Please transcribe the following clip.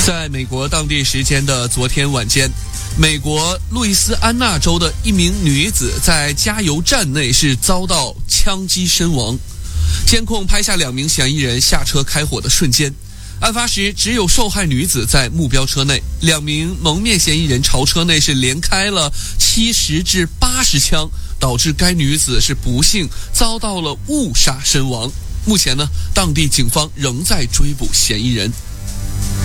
在美国当地时间的昨天晚间，美国路易斯安那州的一名女子在加油站内是遭到枪击身亡。监控拍下2名嫌疑人下车开火的瞬间。案发时，只有受害女子在目标车内，2名蒙面嫌疑人朝车内是连开了70至80枪，导致该女子是不幸遭到了误杀身亡。目前呢，当地警方仍在追捕嫌疑人。